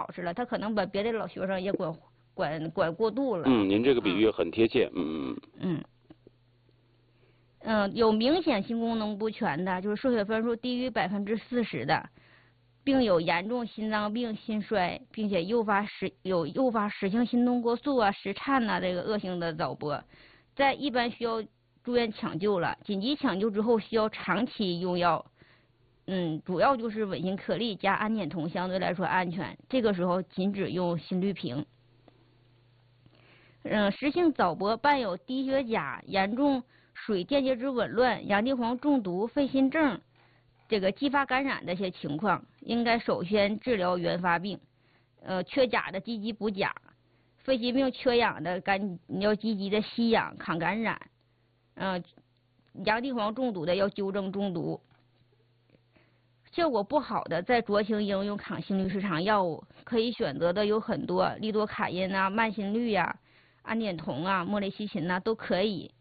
老师了，他可能把别的老学生也管过度了。 您这个比喻很贴切。 有明显性功能不全的，就是数学分数低于40%的，并有严重心脏病、心衰，并且诱发室性心动过速啊、室颤呐这个恶性的早搏，在一般需要住院抢救了。紧急抢救之后需要长期用药。主要就是稳心颗粒加氨碘酮相对来说安全，这个时候禁止用心律平。室性早搏伴有低血钾、严重水电解质紊乱、洋地黄中毒、肺心症，这个继发感染这些情况，应该首先治疗原发病。缺钾的积极补钾，肺疾病缺氧的要积极的吸氧抗感染。洋地黄中毒的要纠正中毒。效果不好的，再酌情应用抗心律失常药物，可以选择的有很多，利多卡因啊、慢心率啊、氨碘酮啊、莫雷西嗪啊都可以。